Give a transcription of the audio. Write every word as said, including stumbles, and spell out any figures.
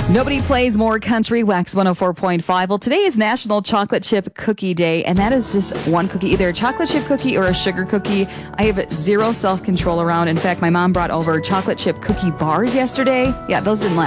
Nobody plays more country. Wax one oh four point five. Well, today is National Chocolate Chip Cookie Day, and that is just one cookie, either a chocolate chip cookie or a sugar cookie. I have zero self-control around. In fact, my mom brought over chocolate chip cookie bars yesterday. Yeah, those didn't last